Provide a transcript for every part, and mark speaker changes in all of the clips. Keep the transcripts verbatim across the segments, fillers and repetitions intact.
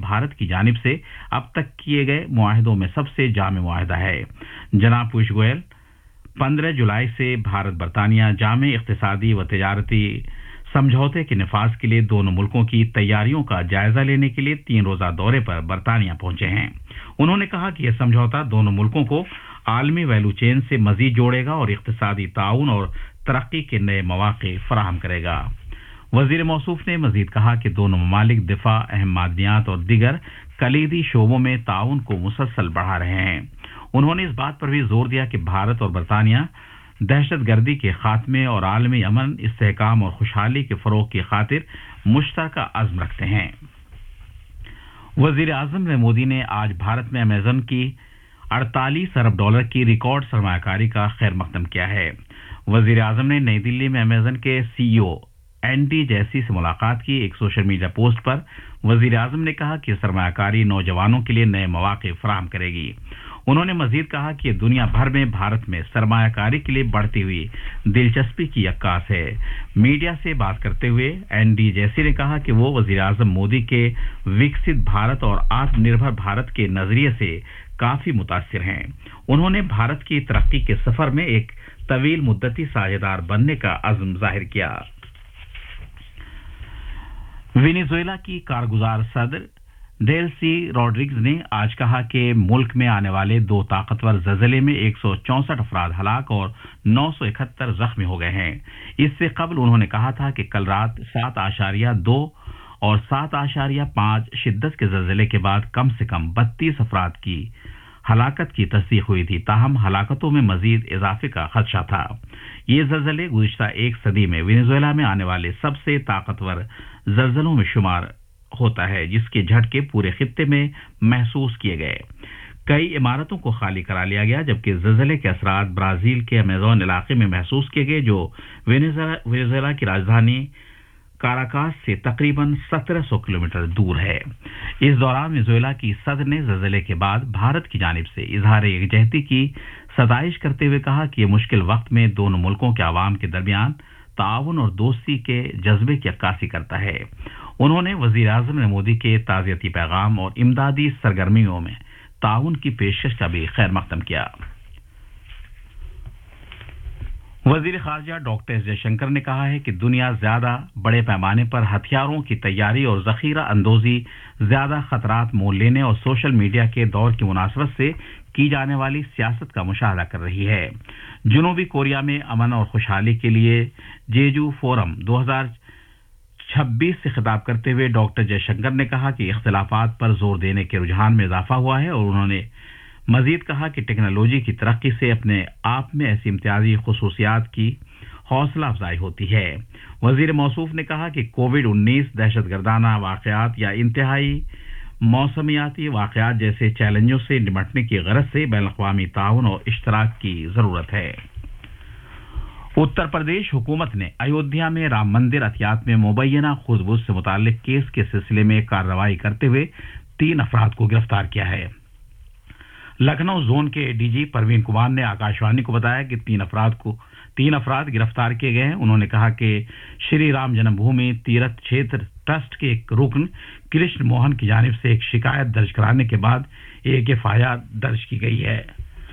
Speaker 1: भारत की जानिब से अब तक किए गए मुआहदों में सबसे जामे मुआहदा है। जनाब पीयूष गोयल पंद्रह जुलाई से भारत बरतानिया जामे इख्तिसादी व तिजारती समझौते के निफाज के लिए दोनों मुल्कों की तैयारियों का जायजा लेने के लिए तीन रोजा दौरे पर बरतानिया पहुंचे हैं। उन्होंने कहा कि यह समझौता दोनों मुल्कों को आलमी वैल्यू चेन से मजीद जोड़ेगा और इख्तिसादी ताउन और तरक्की के नए मौके फराहम करेगा। वजीर मौसूफ ने मजीद कहा कि दोनों ममालिक दिफा, अहम मादनियात और दिगर कलीदी शोबों में ताउन को मुसलसल बढ़ा रहे हैं। उन्होंने इस बात पर भी जोर दिया कि भारत और बरतानिया दहशतगर्दी के खात्मे और आलमी अमन, इस्तेहकाम और खुशहाली के फरोग की खातिर मुश्तरका अज़्म रखते हैं। वजीर आजम नरेंद्र मोदी ने आज भारत में अमेज़न की अड़तालीस अरब डॉलर की रिकॉर्ड सरमायाकारी का खैर मकदम किया है। वजीर आजम ने नई दिल्ली में अमेज़न के सीईओ एंडी जैसी से मुलाकात की। एक सोशल मीडिया पोस्ट पर वजीर आजम ने कहा कि सरमायाकारी नौजवानों के लिए नए मौके फराहम करेगी। उन्होंने मजीद कहा कि दुनिया भर में भारत में सरमायाकारी के लिए बढ़ती हुई दिलचस्पी की अक्कास है। मीडिया से बात करते हुए एनडी जैसी ने कहा कि वो वजीर आजम मोदी के विकसित भारत और आत्मनिर्भर भारत के नजरिए से काफी मुतासिर हैं। उन्होंने भारत की तरक्की के सफर में एक तवील मुद्दती साझेदार बनने का अज़्म जाहिर किया। वेनेजुएला की कारगुजार सदर डेल्सी रोड्रिग्स ने आज कहा कि मुल्क में आने वाले दो ताकतवर ज़लज़ले में एक सौ चौंसठ अफराद हलाक और नौ सौ इकहत्तर जख्मी हो गए हैं। इससे कबल उन्होंने कहा था कि कल रात सात आशारिया दो और सात आशारिया पांच शिद्दत के ज़लज़ले के बाद कम से कम बत्तीस अफराद की हलाकत की तस्दीक हुई थी। ताहम हलाकतों में मजीद इजाफे का खदशा था। ये ज़लज़ले गुज़िश्ता एक सदी में वेनेजुएला में आने वाले सबसे ताकतवर ज़लज़लों में शुमार होता है, जिसके झटके पूरे खित्ते में महसूस किए गए। कई इमारतों को खाली करा लिया गया, जबकि ज़लज़ले के असरात ब्राजील के अमेज़न इलाके में महसूस किए गए, जो वेनेजुएला की राजधानी काराकास से तकरीबन सत्रह सौ किलोमीटर दूर है। इस दौरान वेनेजुएला की सदर ने ज़लज़ले के बाद भारत की जानिब से इजहार यकजहती की सताइश करते हुए कहा कि यह मुश्किल वक्त में दोनों मुल्कों के अवाम के दरमियान ताउन और दोस्ती के जज्बे की अक्कासी करता है। उन्होंने वजीर आजम ने मोदी के ताज़ियती पैगाम और इमदादी सरगर्मियों में ताउन की पेशकश का भी खैर मकदम किया। वजीर खारजा डॉक्टर एस जयशंकर ने कहा है कि दुनिया ज्यादा बड़े पैमाने पर हथियारों की तैयारी और जखीरा अंदोजी, ज्यादा खतरात मोल लेने और सोशल मीडिया के दौर की मुनासबत से की जाने वाली सियासत का मुशाहदा कर रही है। जनूबी कोरिया में अमन और खुशहाली के लिए जेजू फोरम दो हज़ार छब्बीस से खिताब करते हुए डॉक्टर जयशंकर ने कहा कि इख्तिलाफात पर जोर देने के रुझान में इजाफा हुआ है और उन्होंने मजीद कहा कि टेक्नोलॉजी की तरक्की से अपने आप में ऐसी इम्तियाजी खुसूसियात की हौसला अफजाई होती है। वजीर मौसूफ ने कहा कि कोविड उन्नीस, दहशतगर्दाना वाक़यात या इंतहाई मौसमियाती वाक़यात जैसे चैलेंजों से निपटने की गरज से बैनुल-अक़वामी ताउन और इश्तराक की जरूरत है। उत्तर प्रदेश हुकूमत ने अयोध्या में राम मंदिर अतियात में मुबैना खुर्द-बुज़ से मुताल्लिक केस के सिलसिले में कार्रवाई करते हुए तीन अफराद को गिरफ्तार किया है। लखनऊ जोन के डीजी परवीन कुमार ने आकाशवाणी को बताया कि तीन अफराद को तीन अफराद गिरफ्तार किए गए हैं। उन्होंने कहा कि श्री राम जन्मभूमि तीर्थ क्षेत्र ट्रस्ट के एक रुकन कृष्ण मोहन की जानिब से एक शिकायत दर्ज कराने के बाद एक एफ आई आर दर्ज की गई है।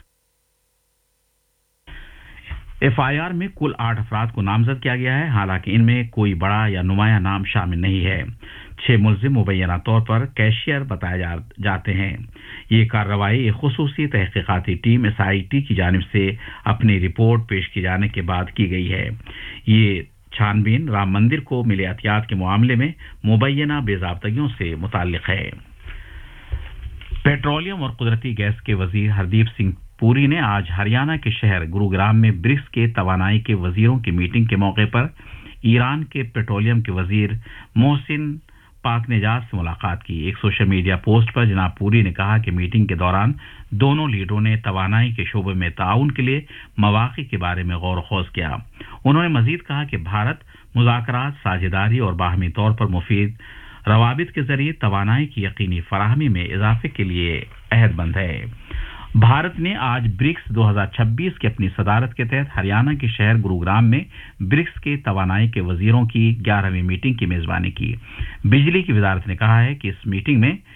Speaker 1: एफ आई आर में कुल आठ अफराद को नामजद किया गया है, हालांकि इनमें कोई बड़ा या नुमाया नाम शामिल नहीं है। छह मुलजिम मुबैना तौर पर कैशियर बताए जा, जाते हैं। ये कार्रवाई एक खुसूसी तहकीकाती टीम एस आई टी की जानिब से अपनी रिपोर्ट पेश किए जाने के बाद की गई है। ये छानबीन राम मंदिर को मिले अतियात के मामले में मुबैना बेज़ाब्तगियों से मुताल्लिक है। पेट्रोलियम और कुदरती गैस के वजीर हरदीप सिंह पुरी ने आज हरियाणा के शहर गुरुग्राम में ब्रिक्स के तवानाई के वजीरों की मीटिंग के मौके पर ईरान के पेट्रोलियम के वजीर मोहसिन पाकनेजाद से मुलाकात की। एक सोशल मीडिया पोस्ट पर जनाब पुरी ने कहा कि मीटिंग के दौरान दोनों लीडरों ने तवानाई के शोबे में ताउन के लिए मवाक़ी के बारे में गौर ख़ौज़ किया। उन्होंने मजीद कहा कि भारत मुज़ाकरात, साझेदारी और बाहमी तौर पर मुफीद रवाबित के जरिए तवानाई की यकीनी फराहमी में इजाफे के लिए अहदमंद है। भारत ने आज ब्रिक्स दो हज़ार छब्बीस की अपनी सदारत के तहत हरियाणा के शहर गुरुग्राम में ब्रिक्स के तवानाई के वजीरों की ग्यारहवीं मीटिंग की मेजबानी की। बिजली की वजारत ने कहा है कि इस मीटिंग में